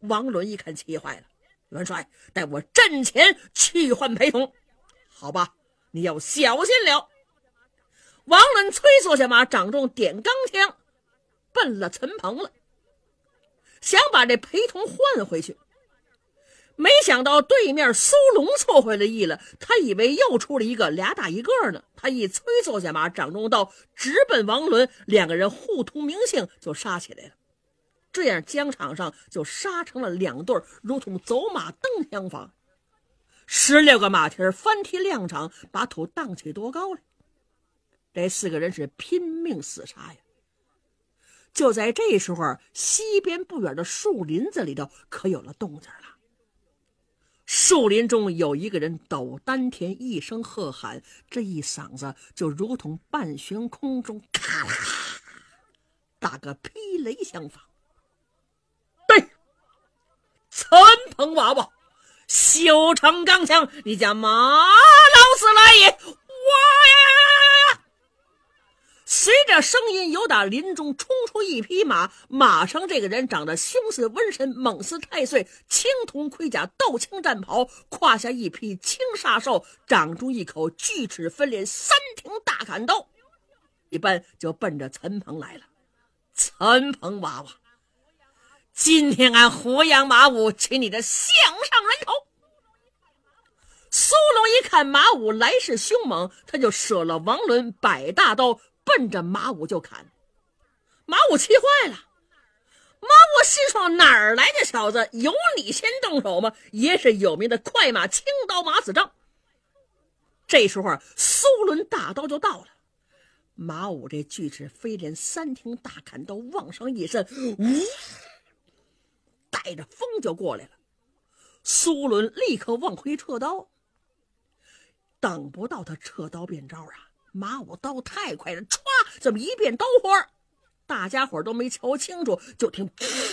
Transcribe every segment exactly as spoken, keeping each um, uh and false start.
王伦一看气坏了，元帅，待我阵前去换陪同。好吧，你要小心了。王伦催坐下马，掌中点钢枪，奔了陈鹏了，想把这陪同换回去。没想到对面苏龙错回了意了，他以为又出了一个俩打一个呢。他一催坐下马，掌中刀直奔王伦，两个人互通名姓就杀起来了。这样疆场上就杀成了两对，如同走马灯相仿。十六个马蹄翻蹄亮场，把土荡起多高来。这四个人是拼命厮杀呀。就在这时候，西边不远的树林子里头可有了动静了。树林中有一个人抖丹田，一声喝喊，这一嗓子就如同半悬空中咔啦打个霹雷相仿。对，陈鹏娃娃，修成钢枪，你家马老子来也！哇呀！随着声音，由打林中冲出一匹马，马上这个人长得凶似瘟神，猛似太岁，青铜盔甲，斗青战袍，胯下一匹青煞兽，掌中一口锯齿分裂三挺大砍刀，一奔就奔着陈鹏来了。陈鹏娃娃，今天俺虎阳马武请你的项上人头。苏龙一看马武来势凶猛，他就舍了王伦，摆大刀奔着马武就砍。马武气坏了，马武心说哪儿来的小子，有你先动手吗？也是有名的快马青刀马子张。这时候苏伦大刀就到了，马武这锯齿飞连三挺大砍刀往上一伸，呜，带着风就过来了。苏伦立刻往回撤刀，等不到他撤刀变招啊，马武刀太快了，歘，这么一变刀花，大家伙都没瞧清楚，就听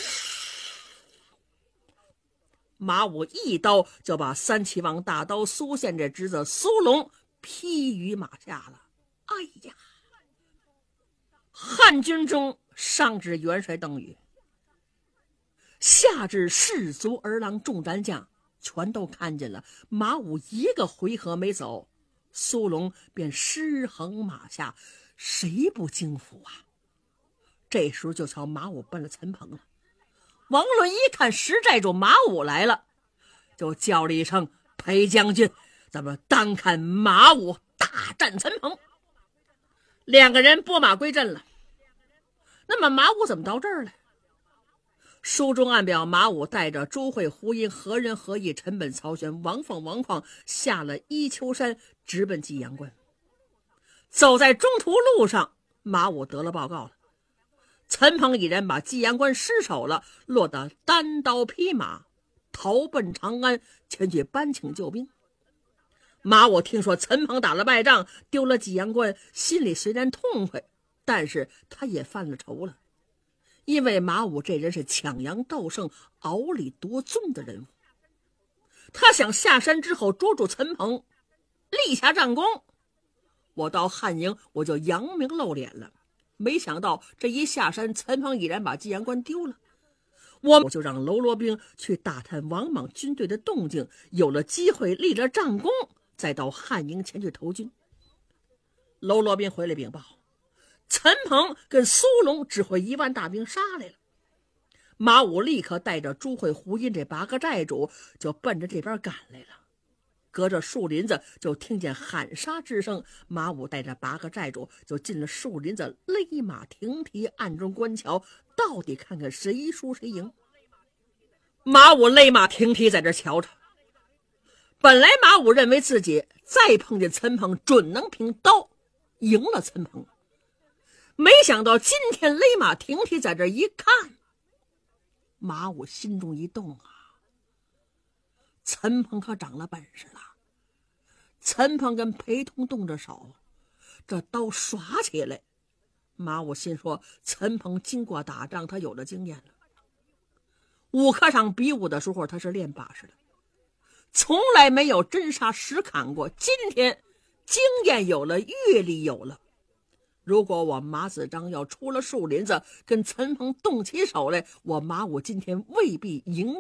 马武一刀就把三齐王大刀苏县这侄子苏龙劈于马下了。哎呀，汉军中上至元帅邓禹，下至士卒儿郎众战将，全都看见了。马武一个回合没走，苏龙便失衡马下，谁不惊服啊？这时候就朝马武奔了陈鹏了。王伦一看石寨主马武来了，就叫了一声：“裴将军，咱们单看马武大战陈鹏。”两个人拨马归阵了。那么马武怎么到这儿了？书中暗表，马武带着朱慧、胡音、何仁、何毅、陈本、曹玄、王凤、王旷下了伊丘山，直奔济阳关。走在中途路上，马武得了报告了，陈鹏一人把济阳关失守了，落得单刀匹马逃奔长安，前去搬请救兵。马武听说陈鹏打了败仗，丢了济阳关，心里虽然痛快，但是他也犯了愁了。因为马武这人是抢阳斗胜、媪里夺尊的人物，他想下山之后捉住陈鹏，立下战功，我到汉营我就扬名露脸了。没想到这一下山，陈鹏已然把济阳关丢了。我就让喽啰兵去打探王莽军队的动静，有了机会立了战功，再到汉营前去投军。喽啰兵回来禀报，陈鹏跟苏龙指挥一万大兵杀来了。马武立刻带着朱慧、胡音这八个寨主就奔着这边赶来了。隔着树林子就听见喊杀之声，马武带着八个寨主就进了树林子，勒马停蹄，暗中观瞧，到底看看谁输谁赢。马武勒马停蹄在这瞧着，本来马武认为自己再碰见陈鹏准能凭刀赢了陈鹏，没想到今天勒马停蹄在这一看，马武心中一动啊，陈鹏可长了本事了。陈鹏跟裴通动着手，这刀耍起来，马武心说陈鹏经过打仗，他有了经验了。武科场比武的时候他是练把式的，从来没有真杀实砍过，今天经验有了，阅历有了。如果我马子章要出了树林子跟陈鹏动起手来，我马武今天未必赢